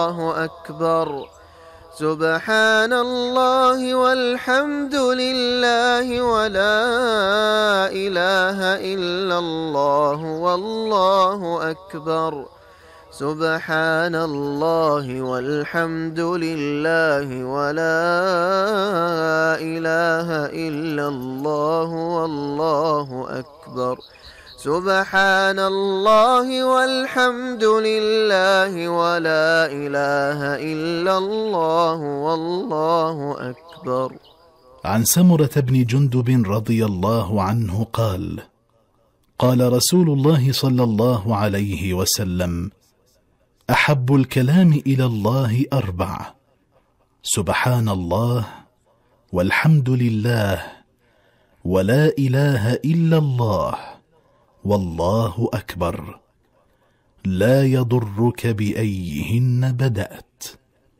الله أكبر. سبحان الله والحمد لله ولا إله إلا الله والله أكبر. سبحان الله والحمد لله ولا إله إلا الله والله أكبر. سبحان الله والحمد لله ولا إله إلا الله والله أكبر. عن سمرة بن جندب رضي الله عنه قال: قال رسول الله صلى الله عليه وسلم: أحب الكلام إلى الله 4: سبحان الله والحمد لله ولا إله إلا الله والله أكبر، لا يضرك بأيهن بدأت.